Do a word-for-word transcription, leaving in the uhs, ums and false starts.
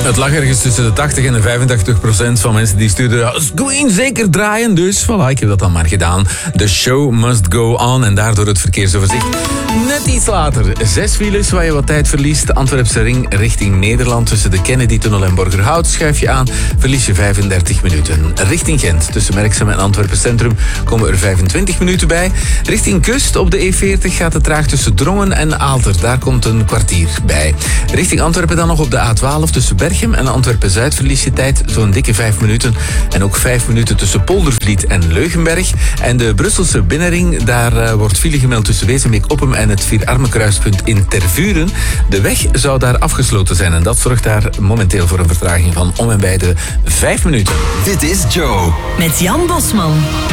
Het lag ergens tussen de tachtig en de vijfentachtig procent van mensen die stuurden Queen zeker draaien. Dus voilà, ik heb dat dan maar gedaan. The show must go on en daardoor het verkeersoverzicht. Net iets later. Zes files waar je wat tijd verliest. Antwerpse ring richting Nederland tussen de Kennedy-tunnel en Borgerhout. Schuif je aan, verlies je vijfendertig minuten. Richting Gent tussen Merksem en Antwerpen Centrum komen er vijfentwintig minuten bij. Richting kust op de E veertig gaat het traag tussen Drongen en Aalter. Daar komt een kwartier bij. Richting Antwerpen dan nog op de A twaalf tussen Berchem en Antwerpen-Zuid verlies je tijd zo'n dikke vijf minuten. En ook vijf minuten tussen Poldervliet en Leugenberg. En de Brusselse binnenring, daar uh, wordt file gemeld tussen Wezenbeek-Oppem en het Vierarmenkruispunt in Tervuren. De weg zou daar afgesloten zijn en dat zorgt daar momenteel voor een vertraging van om en bij de vijf minuten. Dit is Joe. Met Jan Bosman.